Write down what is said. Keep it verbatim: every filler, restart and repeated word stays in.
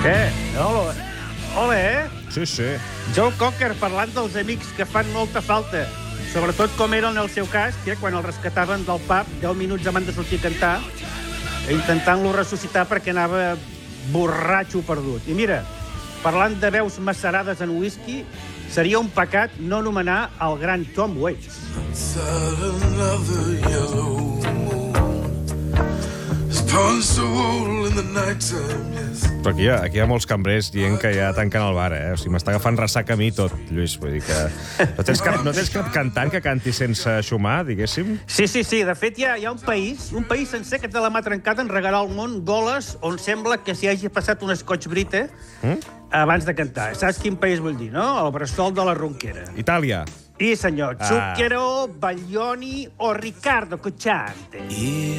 Què? Ole, ole, eh? Sí, sí. Joe Cocker parlant dels amics que fan molta falta. Sobretot com era en el seu cas, que quan el rescataven del pub, deu minuts abans de sortir a cantar, intentant-lo ressuscitar perquè anava borratxo perdut. I mira, parlant de veus macerades en whisky, seria un pecat no anomenar el gran Tom Waits. Però aquí hi, ha, aquí hi ha molts cambrers dient que ja tanquen el bar, eh? O sigui, m'està agafant ressaca a mi tot, Lluís. Vull dir que... No tens cap, no tens cap cantant que canti sense xumar, diguéssim? Sí, sí, sí. De fet, hi ha, hi ha un país, un país sencer que té la mà trencada en regalar al món goles on sembla que s'hi hagi passat un scotch brite mm? abans de cantar. Saps quin país vull dir, no? El bressol de la Ronquera. Itàlia. Sí, senyor. Ah. Zucchero, Baglioni o Riccardo Cocciante.